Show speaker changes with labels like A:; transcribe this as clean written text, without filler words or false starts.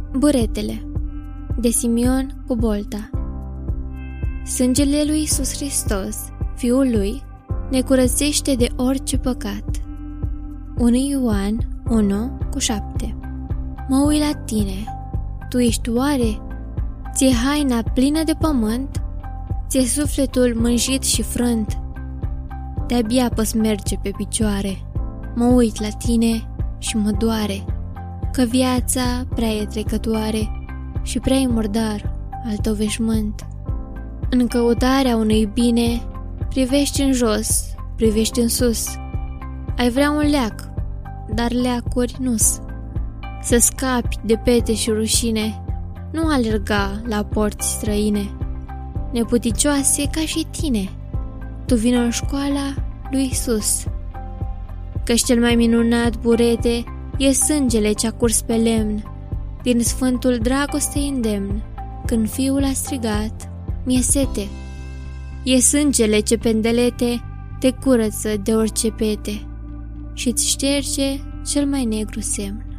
A: Buretele de Simeon Cubolta. Sângele lui Iisus Hristos, Fiul lui, ne curățește de orice păcat. 1 Ioan 1:7. Mă uit la tine, tu ești oare? Ți-e haina plină de pământ? Ți-e sufletul mânjit și frânt? De-abia poți merge pe picioare. Mă uit la tine și mă doare, că viața prea e trecătoare și prea e murdar al tău veșmânt. În căutarea unui bine, privești în jos, privești în sus. Ai vrea un leac, dar leacuri nu-s. Să scapi de pete și rușine, nu alerga la porți străine, neputicioase ca și tine. Tu vino în școala lui Iisus, căci cel mai minunat burete e sângele ce-a curs pe lemn, din sfântul dragostei îndemn, când Fiul a strigat, mi-e sete. E sângele ce pendelete te curăță de orice pete și-ți șterge cel mai negru semn.